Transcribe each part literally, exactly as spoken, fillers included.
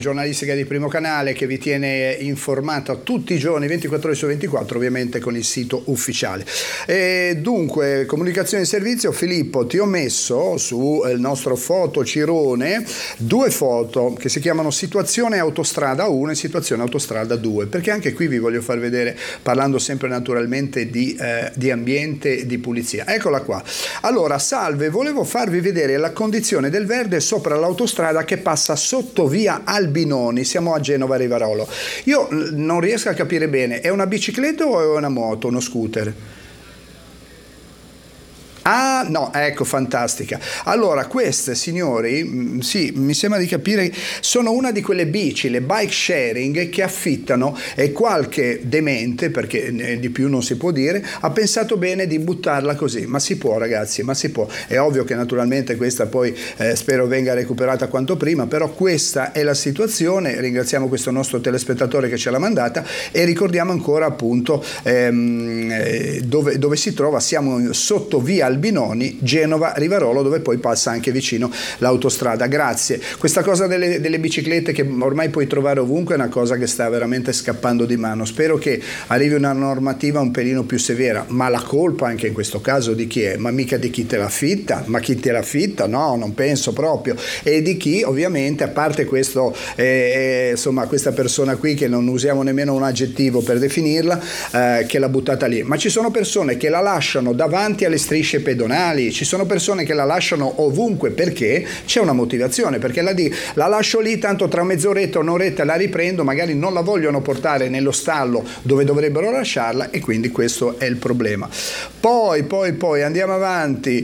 giornalistica di Primo Canale che vi tiene informato tutti i giorni, ventiquattro ore su ventiquattro, ovviamente con il sito ufficiale. E dunque, comunicazione di servizio, Filippo, ti ho messo sul nostro fotocirone due foto che si chiamano situazione autostrada uno e situazione autostrada due, perché anche qui vi voglio far vedere, parlando sempre naturalmente di, eh, di ambiente e di pulizia. Eccola qua. Allora, salve, volevo farvi vedere la condizione del verde sopra l'autostrada che passa sotto via Albinoni, siamo a Genova Rivarolo. Io non riesco a capire bene, è una bicicletta o è una moto, uno scooter? Ah, no, ecco, fantastica. Allora, queste, signori, mh, sì, mi sembra di capire, sono una di quelle bici, le bike sharing, che affittano e qualche demente, perché di più non si può dire, ha pensato bene di buttarla così. Ma si può, ragazzi, ma si può. È ovvio che naturalmente questa poi eh, spero venga recuperata quanto prima, però questa è la situazione. Ringraziamo questo nostro telespettatore che ce l'ha mandata e ricordiamo ancora appunto ehm, dove, dove si trova. Siamo sotto via Albinoni, Genova Rivarolo, dove poi passa anche vicino l'autostrada. Grazie. Questa cosa delle, delle biciclette che ormai puoi trovare ovunque è una cosa che sta veramente scappando di mano. Spero che arrivi una normativa un pelino più severa, ma la colpa anche in questo caso di chi è? Ma mica di chi te l'affitta? Ma chi te l'affitta? No, non penso proprio. E di chi ovviamente, a parte questo eh, insomma questa persona qui che non usiamo nemmeno un aggettivo per definirla, eh, che l'ha buttata lì, ma ci sono persone che la lasciano davanti alle strisce pedonali, ci sono persone che la lasciano ovunque perché c'è una motivazione, perché la, di, la lascio lì, tanto tra mezz'oretta o un'oretta la riprendo, magari non la vogliono portare nello stallo dove dovrebbero lasciarla e quindi questo è il problema. Poi, poi, poi andiamo avanti,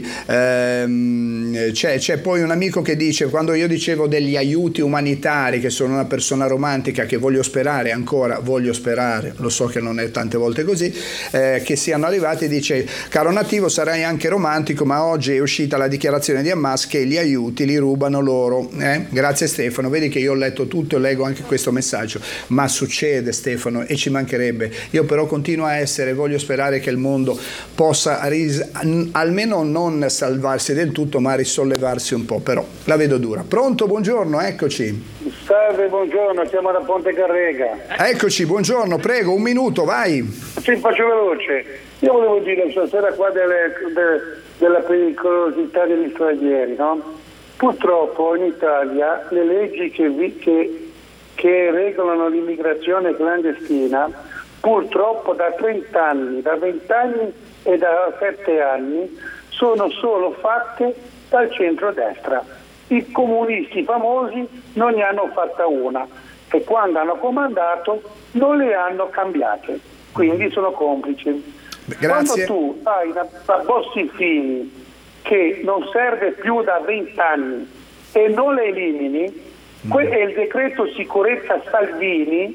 ehm, c'è, c'è poi un amico che dice, quando io dicevo degli aiuti umanitari, che sono una persona romantica che voglio sperare, ancora voglio sperare, lo so che non è tante volte così, eh, che siano arrivati, dice, caro nativo, sarai anche romantico, ma oggi è uscita la dichiarazione di Hamas che gli aiuti li rubano loro. Eh? Grazie Stefano, vedi che io ho letto tutto e leggo anche questo messaggio, ma succede Stefano e ci mancherebbe. Io però continuo a essere, voglio sperare che il mondo possa ris- almeno non salvarsi del tutto, ma risollevarsi un po', però la vedo dura. Pronto, buongiorno, eccoci. Salve, buongiorno, siamo da Ponte Carrega. Eccoci, buongiorno, prego, un minuto, vai. Sì, faccio veloce. Io volevo dire stasera qua delle, de, della pericolosità degli stranieri, no? Purtroppo in Italia le leggi che, vi, che, che regolano l'immigrazione clandestina, purtroppo da trenta anni, da venti anni e da sette anni, sono solo fatte dal centrodestra. I comunisti famosi non ne hanno fatta una e quando hanno comandato non le hanno cambiate, quindi sono complici. Grazie. Quando tu hai una, una Bossi-Fini che non serve più da venti anni e non le elimini, mm. que- è il decreto sicurezza Salvini,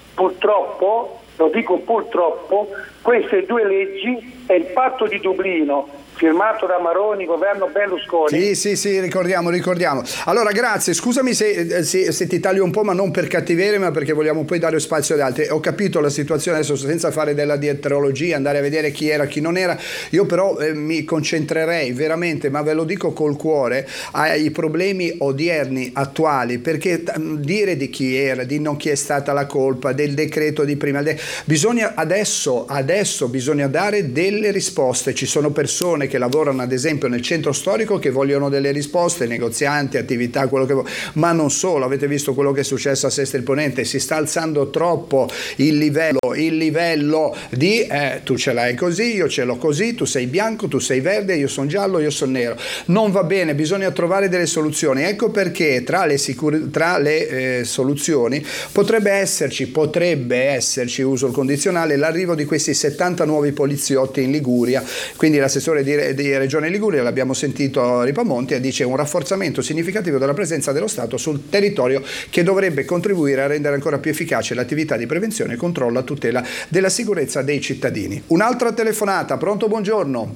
purtroppo, lo dico purtroppo, queste due leggi e il patto di Dublino firmato da Maroni, governo Berlusconi. Sì, sì, sì, ricordiamo, ricordiamo. Allora, grazie, scusami se, se, se ti taglio un po', ma non per cattiveria, ma perché vogliamo poi dare spazio ad altri. Ho capito la situazione adesso, senza fare della dietrologia, andare a vedere chi era, chi non era. Io però eh, mi concentrerei veramente, ma ve lo dico col cuore, ai problemi odierni, attuali, perché t- dire di chi era, di non chi è stata la colpa, del decreto di prima, de- bisogna adesso, adesso bisogna dare delle risposte. Ci sono persone che lavorano ad esempio nel centro storico che vogliono delle risposte, negozianti, attività, quello che vuoi, ma non solo. Avete visto quello che è successo a Sesto il Ponente, si sta alzando troppo il livello, il livello di eh, tu ce l'hai così, io ce l'ho così, tu sei bianco, tu sei verde, io sono giallo, io sono nero. Non va bene, bisogna trovare delle soluzioni. Ecco perché tra le, sicur- tra le eh, soluzioni potrebbe esserci, potrebbe esserci, uso il condizionale, l'arrivo di questi settanta nuovi poliziotti in Liguria. Quindi l'assessore di di Regione Liguria, l'abbiamo sentito a Ripamonti, e dice un rafforzamento significativo della presenza dello Stato sul territorio che dovrebbe contribuire a rendere ancora più efficace l'attività di prevenzione e controllo a tutela della sicurezza dei cittadini. Un'altra telefonata, pronto, buongiorno.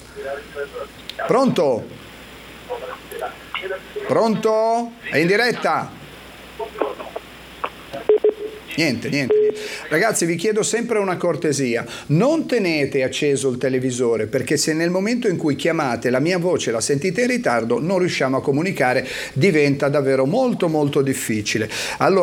Pronto? Pronto? È in diretta? Niente, niente, niente. Ragazzi, vi chiedo sempre una cortesia: non tenete acceso il televisore, perché se nel momento in cui chiamate la mia voce la sentite in ritardo, non riusciamo a comunicare, diventa davvero molto molto difficile. Allora